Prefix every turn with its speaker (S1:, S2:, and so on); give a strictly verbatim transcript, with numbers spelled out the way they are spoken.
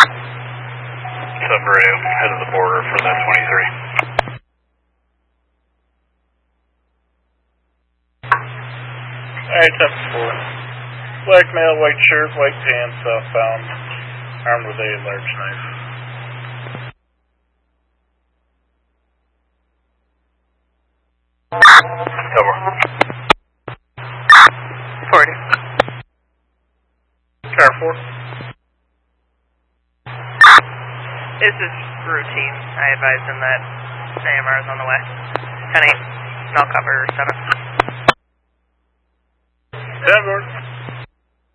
S1: Sub-radio, head of the border for that twenty-three.
S2: Alright, seven four. Black male, white shirt, white pants, southbound, armed with a large knife.
S1: Cover.
S3: forty.
S2: Car four.
S3: This is routine. I advised him that A M R is on the way. ten eight. And I'll cover seven.
S2: ten four.